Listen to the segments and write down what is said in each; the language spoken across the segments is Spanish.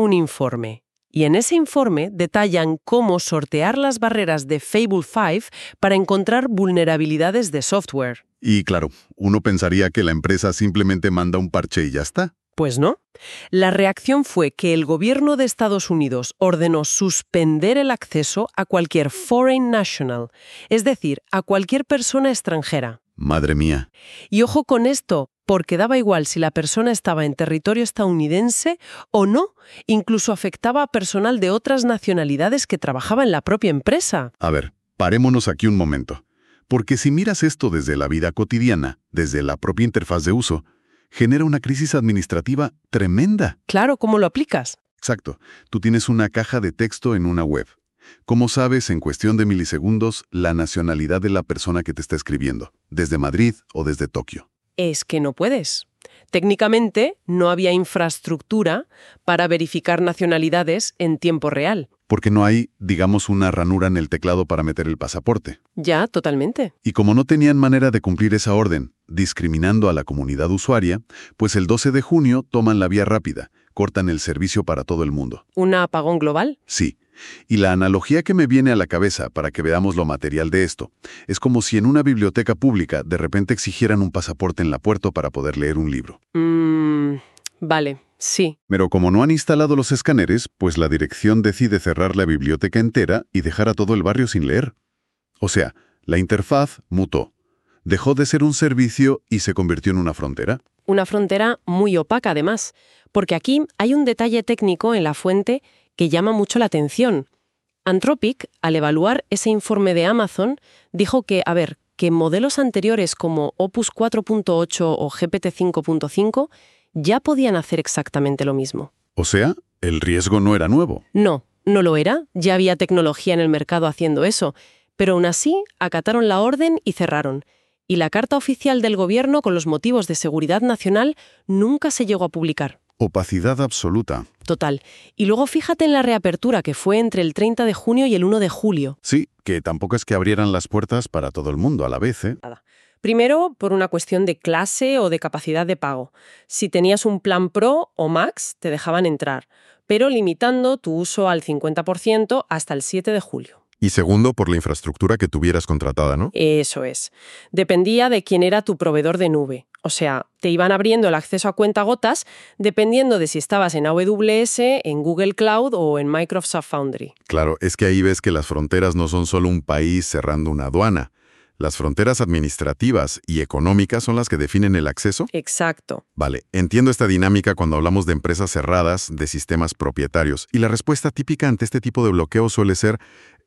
un informe. Y en ese informe detallan cómo sortear las barreras de Fable 5 para encontrar vulnerabilidades de software. Y claro, uno pensaría que la empresa simplemente manda un parche y ya está. Pues no. La reacción fue que el gobierno de Estados Unidos ordenó suspender el acceso a cualquier foreign national, es decir, a cualquier persona extranjera. Madre mía. Y ojo con esto, porque daba igual si la persona estaba en territorio estadounidense o no, incluso afectaba a personal de otras nacionalidades que trabajaba en la propia empresa. A ver, parémonos aquí un momento. Porque si miras esto desde la vida cotidiana, desde la propia interfaz de uso, genera una crisis administrativa tremenda. Claro, ¿cómo lo aplicas? Exacto. Tú tienes una caja de texto en una web. ¿Cómo sabes en cuestión de milisegundos la nacionalidad de la persona que te está escribiendo? ¿Desde Madrid o desde Tokio? Es que no puedes. Técnicamente, no había infraestructura para verificar nacionalidades en tiempo real. Porque no hay, digamos, una ranura en el teclado para meter el pasaporte. Ya, totalmente. Y como no tenían manera de cumplir esa orden, discriminando a la comunidad usuaria, pues el 12 de junio toman la vía rápida, cortan el servicio para todo el mundo. ¿Un apagón global? Sí. Y la analogía que me viene a la cabeza para que veamos lo material de esto, es como si en una biblioteca pública de repente exigieran un pasaporte en la puerta para poder leer un libro. Vale, sí. Pero como no han instalado los escáneres, pues la dirección decide cerrar la biblioteca entera y dejar a todo el barrio sin leer. O sea, la interfaz mutó. Dejó de ser un servicio y se convirtió en una frontera. Una frontera muy opaca, además, porque aquí hay un detalle técnico en la fuente que llama mucho la atención. Anthropic, al evaluar ese informe de Amazon, dijo que modelos anteriores como Opus 4.8 o GPT 5.5 ya podían hacer exactamente lo mismo. O sea, el riesgo no era nuevo. No, no lo era. Ya había tecnología en el mercado haciendo eso. Pero aún así, acataron la orden y cerraron. Y la carta oficial del gobierno con los motivos de seguridad nacional nunca se llegó a publicar. Opacidad absoluta. Total. Y luego fíjate en la reapertura que fue entre el 30 de junio y el 1 de julio. Sí, que tampoco es que abrieran las puertas para todo el mundo a la vez, ¿eh? Nada. Primero, por una cuestión de clase o de capacidad de pago. Si tenías un plan Pro o Max, te dejaban entrar, pero limitando tu uso al 50% hasta el 7 de julio. Y segundo, por la infraestructura que tuvieras contratada, ¿no? Eso es. Dependía de quién era tu proveedor de nube. O sea, te iban abriendo el acceso a cuentagotas dependiendo de si estabas en AWS, en Google Cloud o en Microsoft Foundry. Claro, es que ahí ves que las fronteras no son solo un país cerrando una aduana. Las fronteras administrativas y económicas son las que definen el acceso. Exacto. Vale, entiendo esta dinámica cuando hablamos de empresas cerradas, de sistemas propietarios. Y la respuesta típica ante este tipo de bloqueo suele ser,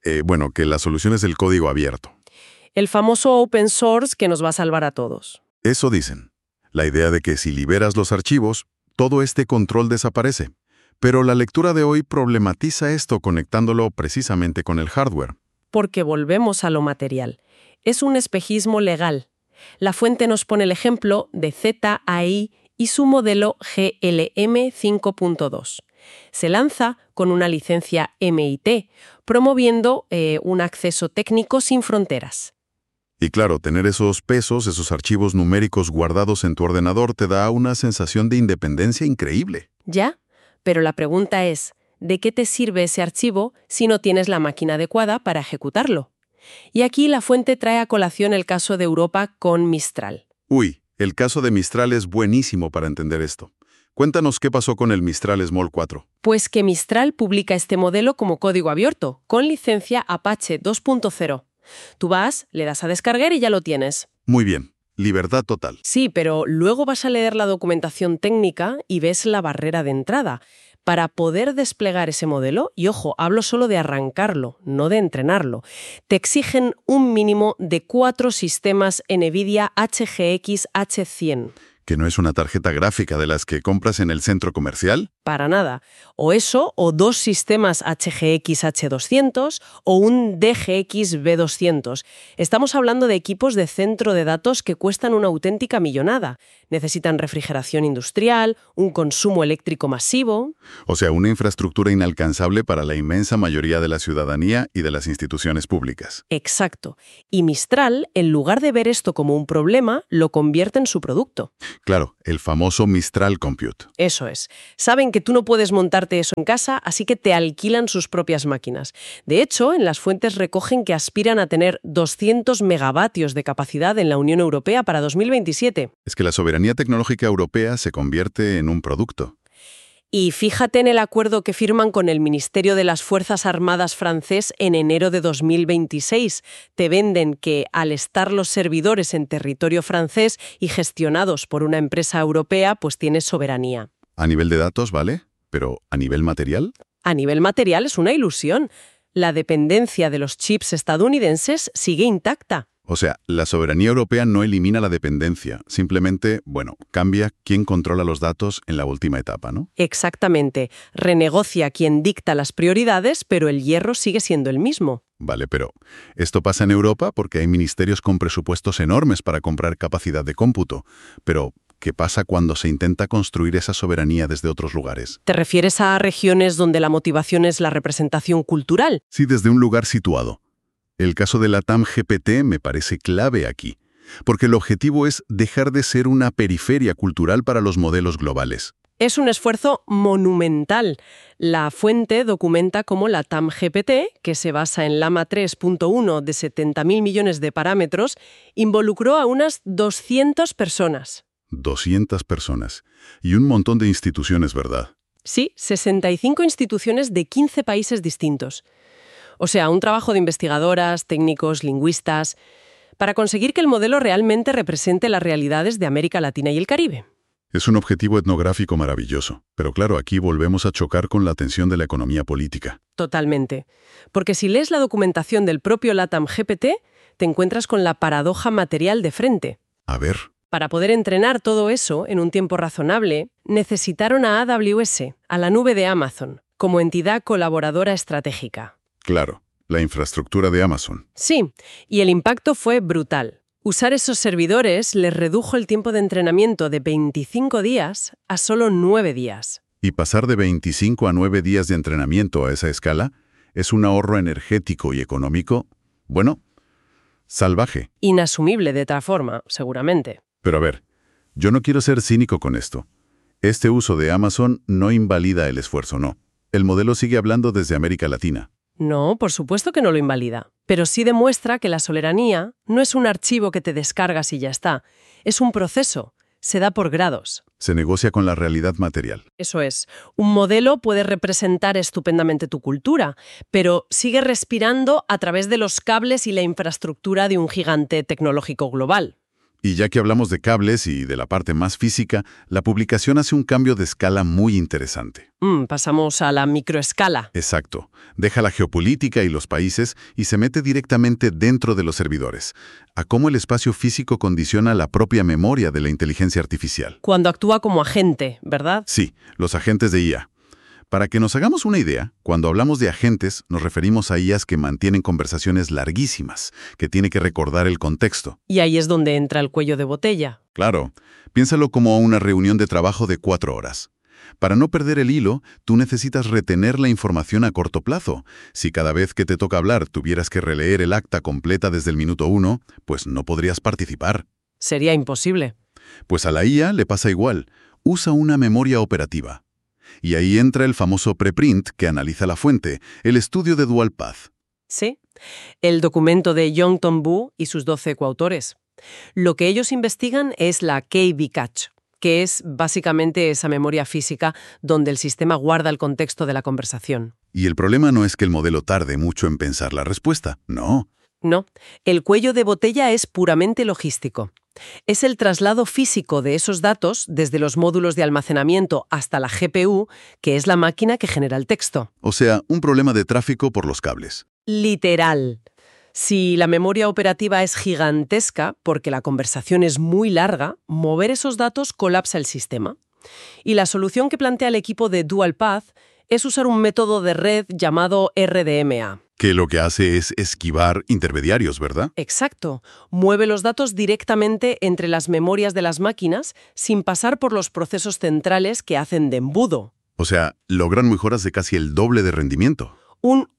que la solución es el código abierto. El famoso open source que nos va a salvar a todos. Eso dicen. La idea de que si liberas los archivos, todo este control desaparece. Pero la lectura de hoy problematiza esto conectándolo precisamente con el hardware. Porque volvemos a lo material. Es un espejismo legal. La fuente nos pone el ejemplo de ZAI y su modelo GLM 5.2. Se lanza con una licencia MIT, promoviendo un acceso técnico sin fronteras. Y claro, tener esos pesos, esos archivos numéricos guardados en tu ordenador te da una sensación de independencia increíble. ¿Ya? Pero la pregunta es, ¿de qué te sirve ese archivo si no tienes la máquina adecuada para ejecutarlo? Y aquí la fuente trae a colación el caso de Europa con Mistral. Uy, el caso de Mistral es buenísimo para entender esto. Cuéntanos qué pasó con el Mistral Small 4. Pues que Mistral publica este modelo como código abierto, con licencia Apache 2.0. Tú vas, le das a descargar y ya lo tienes. Muy bien, libertad total. Sí, pero luego vas a leer la documentación técnica y ves la barrera de entrada. Para poder desplegar ese modelo, y ojo, hablo solo de arrancarlo, no de entrenarlo, te exigen un mínimo de 4 sistemas NVIDIA HGX H100. ¿Que no es una tarjeta gráfica de las que compras en el centro comercial? Para nada. O eso, o 2 sistemas HGX H200 o un DGX B200. Estamos hablando de equipos de centro de datos que cuestan una auténtica millonada. Necesitan refrigeración industrial, un consumo eléctrico masivo. O sea, una infraestructura inalcanzable para la inmensa mayoría de la ciudadanía y de las instituciones públicas. Exacto. Y Mistral, en lugar de ver esto como un problema, lo convierte en su producto. Claro, el famoso Mistral Compute. Eso es. Saben que tú no puedes montarte eso en casa, así que te alquilan sus propias máquinas. De hecho, en las fuentes recogen que aspiran a tener 200 megavatios de capacidad en la Unión Europea para 2027. Es que la soberanía tecnológica europea se convierte en un producto. Y fíjate en el acuerdo que firman con el Ministerio de las Fuerzas Armadas francés en enero de 2026. Te venden que, al estar los servidores en territorio francés y gestionados por una empresa europea, pues tienes soberanía. A nivel de datos, ¿vale? Pero ¿a nivel material? A nivel material es una ilusión. La dependencia de los chips estadounidenses sigue intacta. O sea, la soberanía europea no elimina la dependencia, simplemente, cambia quién controla los datos en la última etapa, ¿no? Exactamente. Renegocia quien dicta las prioridades, pero el hierro sigue siendo el mismo. Vale, pero esto pasa en Europa porque hay ministerios con presupuestos enormes para comprar capacidad de cómputo. Pero, ¿qué pasa cuando se intenta construir esa soberanía desde otros lugares? ¿Te refieres a regiones donde la motivación es la representación cultural? Sí, desde un lugar situado. El caso de LATAM GPT me parece clave aquí, porque el objetivo es dejar de ser una periferia cultural para los modelos globales. Es un esfuerzo monumental. La fuente documenta cómo LATAM GPT, que se basa en Llama 3.1 de 70.000 millones de parámetros, involucró a unas 200 personas. 200 personas. Y un montón de instituciones, ¿verdad? Sí, 65 instituciones de 15 países distintos. O sea, un trabajo de investigadoras, técnicos, lingüistas, para conseguir que el modelo realmente represente las realidades de América Latina y el Caribe. Es un objetivo etnográfico maravilloso, pero claro, aquí volvemos a chocar con la tensión de la economía política. Totalmente. Porque si lees la documentación del propio LATAM GPT, te encuentras con la paradoja material de frente. A ver. Para poder entrenar todo eso en un tiempo razonable, necesitaron a AWS, a la nube de Amazon, como entidad colaboradora estratégica. Claro, la infraestructura de Amazon. Sí, y el impacto fue brutal. Usar esos servidores les redujo el tiempo de entrenamiento de 25 días a solo 9 días. Y pasar de 25 a 9 días de entrenamiento a esa escala es un ahorro energético y económico, salvaje. Inasumible de otra forma, seguramente. Pero a ver, yo no quiero ser cínico con esto. Este uso de Amazon no invalida el esfuerzo, no. El modelo sigue hablando desde América Latina. No, por supuesto que no lo invalida, pero sí demuestra que la soberanía no es un archivo que te descargas y ya está. Es un proceso, se da por grados. Se negocia con la realidad material. Eso es. Un modelo puede representar estupendamente tu cultura, pero sigue respirando a través de los cables y la infraestructura de un gigante tecnológico global. Y ya que hablamos de cables y de la parte más física, la publicación hace un cambio de escala muy interesante. Pasamos a la microescala. Exacto. Deja la geopolítica y los países y se mete directamente dentro de los servidores, a cómo el espacio físico condiciona la propia memoria de la inteligencia artificial. Cuando actúa como agente, ¿verdad? Sí, los agentes de IA. Para que nos hagamos una idea, cuando hablamos de agentes, nos referimos a IAs que mantienen conversaciones larguísimas, que tiene que recordar el contexto. Y ahí es donde entra el cuello de botella. Claro, piénsalo como una reunión de trabajo de 4 horas. Para no perder el hilo, tú necesitas retener la información a corto plazo. Si cada vez que te toca hablar tuvieras que releer el acta completa desde el minuto 1, pues no podrías participar. Sería imposible. Pues a la IA le pasa igual. Usa una memoria operativa. Y ahí entra el famoso preprint que analiza la fuente, el estudio de Dual Path. Sí, el documento de Yongton Bu y sus 12 coautores. Lo que ellos investigan es la KB Cache, que es básicamente esa memoria física donde el sistema guarda el contexto de la conversación. Y el problema no es que el modelo tarde mucho en pensar la respuesta, no. No, el cuello de botella es puramente logístico. Es el traslado físico de esos datos desde los módulos de almacenamiento hasta la GPU, que es la máquina que genera el texto. O sea, un problema de tráfico por los cables. Literal. Si la memoria operativa es gigantesca, porque la conversación es muy larga, mover esos datos colapsa el sistema. Y la solución que plantea el equipo de Dual Path es usar un método de red llamado RDMA. Que lo que hace es esquivar intermediarios, ¿verdad? Exacto. Mueve los datos directamente entre las memorias de las máquinas sin pasar por los procesos centrales que hacen de embudo. O sea, logran mejoras de casi el doble de rendimiento. Un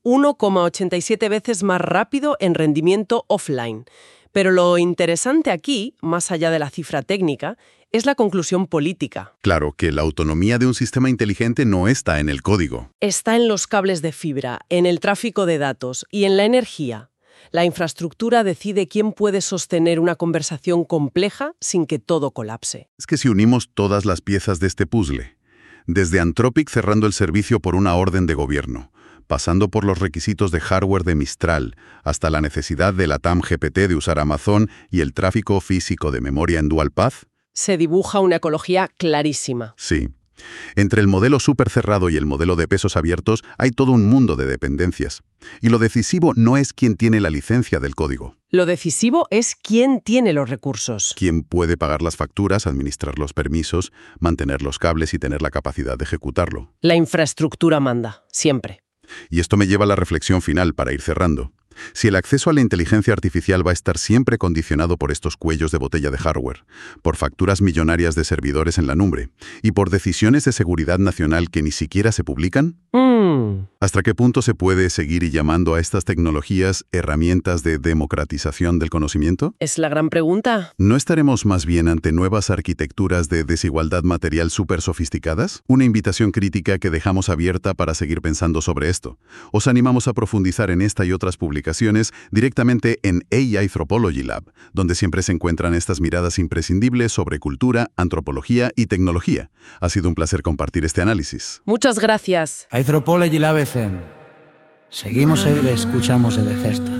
1,87 veces más rápido en rendimiento offline. Pero lo interesante aquí, más allá de la cifra técnica, es la conclusión política. Claro que la autonomía de un sistema inteligente no está en el código. Está en los cables de fibra, en el tráfico de datos y en la energía. La infraestructura decide quién puede sostener una conversación compleja sin que todo colapse. Es que si unimos todas las piezas de este puzzle, desde Anthropic cerrando el servicio por una orden de gobierno, pasando por los requisitos de hardware de Mistral, hasta la necesidad de la TAM GPT de usar Amazon y el tráfico físico de memoria en Dual Path, se dibuja una ecología clarísima. Sí. Entre el modelo supercerrado y el modelo de pesos abiertos hay todo un mundo de dependencias. Y lo decisivo no es quién tiene la licencia del código. Lo decisivo es quién tiene los recursos. Quién puede pagar las facturas, administrar los permisos, mantener los cables y tener la capacidad de ejecutarlo. La infraestructura manda, siempre. Y esto me lleva a la reflexión final para ir cerrando. Si el acceso a la inteligencia artificial va a estar siempre condicionado por estos cuellos de botella de hardware, por facturas millonarias de servidores en la nube y por decisiones de seguridad nacional que ni siquiera se publican, ¿hasta qué punto se puede seguir llamando a estas tecnologías herramientas de democratización del conocimiento? Es la gran pregunta. ¿No estaremos más bien ante nuevas arquitecturas de desigualdad material súper sofisticadas? Una invitación crítica que dejamos abierta para seguir pensando sobre esto. Os animamos a profundizar en esta y otras publicaciones directamente en AI Anthropology Lab, donde siempre se encuentran estas miradas imprescindibles sobre cultura, antropología y tecnología. Ha sido un placer compartir este análisis. Muchas gracias. Anthropology Lab FM. Seguimos y le escuchamos de cesta.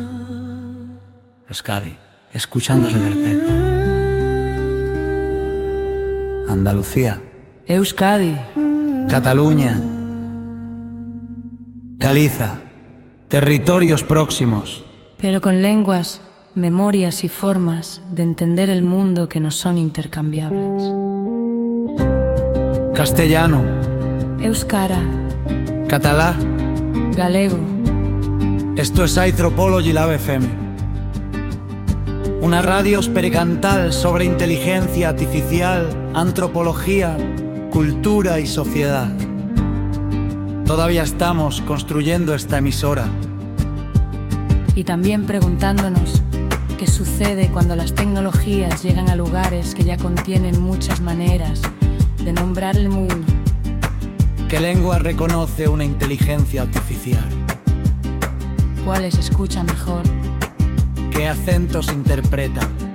Euskadi, escuchándose de cerca. Andalucía. Euskadi. Cataluña. Galiza. Territorios próximos. Pero con lenguas, memorias y formas de entender el mundo que nos son intercambiables. Castellano. Euskara. Catalá. Galego. Esto es Anthropology Lab FM. Una radio experimental sobre inteligencia artificial, antropología, cultura y sociedad. Todavía estamos construyendo esta emisora. Y también preguntándonos qué sucede cuando las tecnologías llegan a lugares que ya contienen muchas maneras de nombrar el mundo. ¿Qué lengua reconoce una inteligencia artificial? ¿Cuáles escuchan mejor? ¿Qué acentos interpretan?